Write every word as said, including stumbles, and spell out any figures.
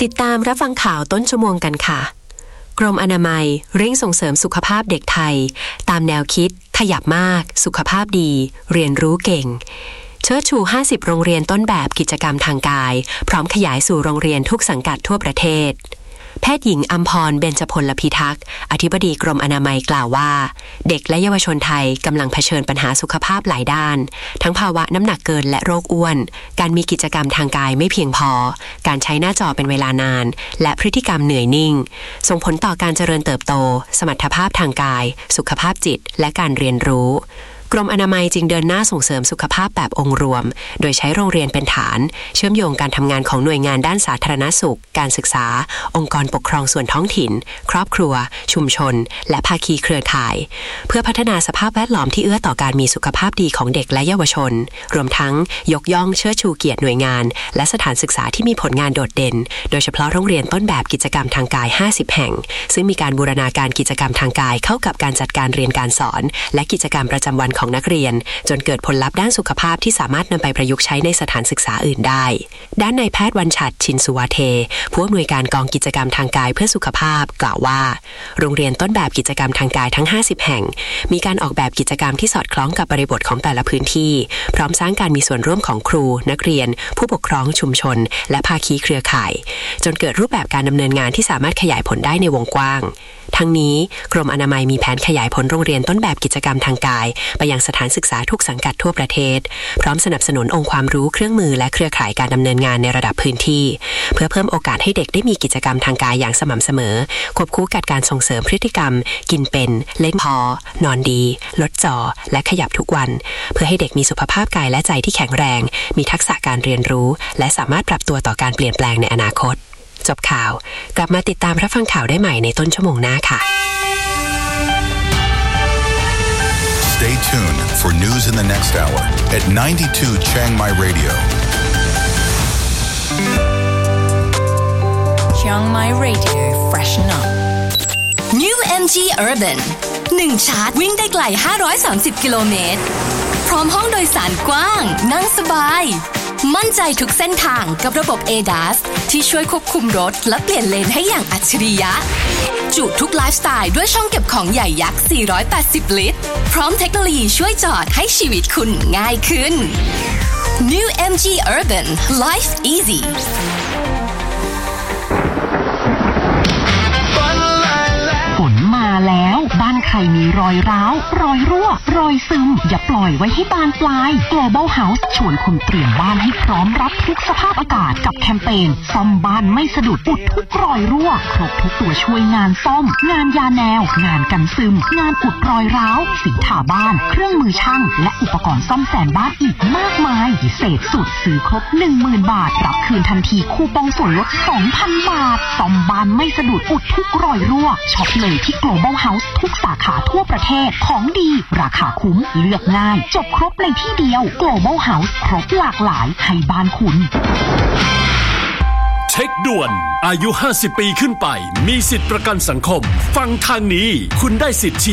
ติดตามรับฟังข่าวต้นชั่วโมงกันค่ะกรมอนามัยเร่งส่งเสริมสุขภาพเด็กไทยตามแนวคิดขยับมากสุขภาพดีเรียนรู้เก่งเชิดชูห้าสิบโรงเรียนต้นแบบกิจกรรมทางกายพร้อมขยายสู่โรงเรียนทุกสังกัดทั่วประเทศแพทย์หญิงอัมพรเบญจพลพิทักษ์อธิบดีกรมอนามัยกล่าวว่าเด็กและเยาวชนไทยกำลังเผชิญปัญหาสุขภาพหลายด้านทั้งภาวะน้ำหนักเกินและโรคอ้วนการมีกิจกรรมทางกายไม่เพียงพอการใช้หน้าจอเป็นเวลานานและพฤติกรรมเหนื่อยนิ่งส่งผลต่อการเจริญเติบโตสมรรถภาพทางกายสุขภาพจิตและการเรียนรู้กรมอนามัยจึงเดินหน้าส่งเสริมสุขภาพแบบองค์รวมโดยใช้โรงเรียนเป็นฐานเชื่อมโยงการทำงานของหน่วยงานด้านสาธารณสุขการศึกษาองค์กรปกครองส่วนท้องถิ่นครอบครัวชุมชนและภาคีเครือข่ายเพื่อพัฒนาสภาพแวดล้อมที่เอื้อต่อการมีสุขภาพดีของเด็กและเยาวชนรวมทั้งยกย่องเชิดชูเกียรติหน่วยงานและสถานศึกษาที่มีผลงานโดดเด่นโดยเฉพาะโรงเรียนต้นแบบกิจกรรมทางกายห้าสิบแห่งซึ่งมีการบูรณาการกิจกรรมทางกายเข้ากับการจัดการเรียนการสอนและกิจกรรมประจำวันของนักเรียนจนเกิดผลลัพธ์ด้านสุขภาพที่สามารถนำไปประยุกต์ใช้ในสถานศึกษาอื่นได้ด้านนายแพทย์วรรณฉัตรชินสุวาเทผู้อำนวยการกองกิจกรรมทางกายเพื่อสุขภาพกล่าวว่าโรงเรียนต้นแบบกิจกรรมทางกายทั้งห้าสิบแห่งมีการออกแบบกิจกรรมที่สอดคล้องกับบริบทของแต่ละพื้นที่พร้อมสร้างการมีส่วนร่วมของครูนักเรียนผู้ปกครองชุมชนและภาคีเครือข่ายจนเกิดรูปแบบการดำเนินงานที่สามารถขยายผลได้ในวงกว้างทั้งนี้กรมอนามัยมีแผนขยายผลโรงเรียนต้นแบบกิจกรรมทางกายไปยังสถานศึกษาทุกสังกัดทั่วประเทศพร้อมสนับสนุนองค์ความรู้เครื่องมือและเครือข่ายการดำเนินงานในระดับพื้นที่เพื่อเพิ่มโอกาสให้เด็กได้มีกิจกรรมทางกายอย่างสม่ำเสมอควบคู่กับการส่งเสริมพฤติกรรมกินเป็นเล่นพอนอนดีลดจ่อและขยับทุกวันเพื่อให้เด็กมีสุขภาพกายและใจที่แข็งแรงมีทักษะการเรียนรู้และสามารถปรับตัวต่อการเปลี่ยนแปลงในอนาคตจบข่าวกลับมาติดตามรับฟังข่าวได้ใหม่ในต้นชั่วโมงหน้าค่ะ Stay tuned for news in the next hour at ninety-two Chiang Mai Radio. Chiang Mai Radio freshen up. New เอ็ม จี Urban หนึ่งชาร์จวิ่งได้ไกลห้าร้อยสามสิบกิโลเมตรพร้อมห้องโดยสารกว้างนั่งสบายมั่นใจทุกเส้นทางกับระบบ เอ ดี เอ เอส ที่ช่วยควบคุมรถและเปลี่ยนเลนให้อย่างอัจฉริยะจุทุกไลฟ์สไตล์ด้วยช่องเก็บของใหญ่ยักษ์สี่ร้อยแปดสิบลิตรพร้อมเทคโนโลยีช่วยจอดให้ชีวิตคุณง่ายขึ้น New เอ็ม จี Urban Life Easy ฝนมาแล้วบ้านใครมีรอยร้าวรอยรั่วรอยซึมอย่าปล่อยไว้ให้บานปลาย Global House ชวนคุณเตรียมบ้านให้พร้อมรับทุกสภาพอากาศกับแคมเปญซ่อมบ้านไม่สะดุดอุดทุกรอยรั่วครบทุกตัวช่วยงานซ่อมงานยาแนวงานกันซึมงานอุดรอยร้าวสีทาบ้านเครื่องมือช่างและอุปกรณ์ซ่อมแซมบ้านอีกมากมายพิเศษสุดซื้อครบ หนึ่งหมื่น บาทรับคืนทันทีคูปองส่วนลด สองพัน บาทซ่อมบ้านไม่สะดุดอุดทุกรอยรั่วช็อปเลยที่ Global House ทุกสาขาทั่วประเทศของดีราคาคุ้มเลือกง่ายจบครบในที่เดียว Global House ครบหลากหลายให้บ้านคุณเช็คด่วนอายุห้าสิบปีขึ้นไปมีสิทธิประกันสังคมฟังทางนี้คุณได้สิทธิ์